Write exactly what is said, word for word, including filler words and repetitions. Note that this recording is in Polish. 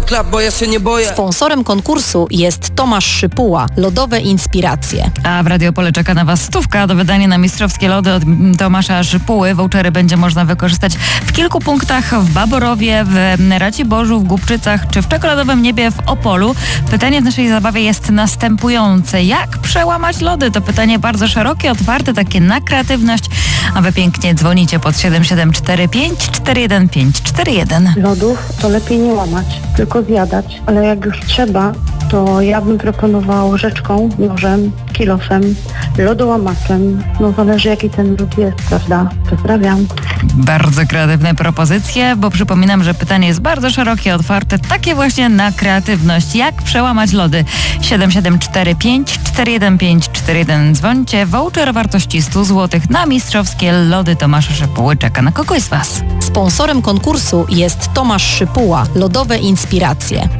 klap, bo ja się nie boję. Sponsorem konkursu jest Tomasz Szypuła, Lodowe Inspiracje. A w Radio Pole czeka na Was stówka do wydania na mistrzowskie lody od Tomasza Szypuły. Vouchery będzie można wykorzystać w kilku punktach w Baborowie, w Raciborzu, w Głubczycach czy w Czekoladowym Niebie w Opolu. Pytanie w naszej zabawie jest następujące. Jak przełamać lody? To pytanie bardzo szerokie, otwarte, takie na kreatywność. A wy pięknie dzwonicie pod siedem siedem cztery pięć cztery jeden pięć cztery jeden. Lodów to lepiej nie łamać, tylko zjadać. Ale jak już trzeba, to ja bym proponował łyżeczką, nożem, kilofem, lodołamaczem. No zależy jaki ten lód jest, prawda? Pozdrawiam. Bardzo kreatywne propozycje, bo przypominam, że pytanie jest bardzo szerokie, otwarte, takie właśnie na kreatywność. Jak przełamać lody? siedem siedem cztery pięć cztery jeden pięć cztery jeden. Dzwońcie. Voucher wartości sto złotych na mistrzowskie lody Tomasza Szypuły czeka na kogoś z Was. Sponsorem konkursu jest Tomasz Szypuła, Lodowe Inspiracje.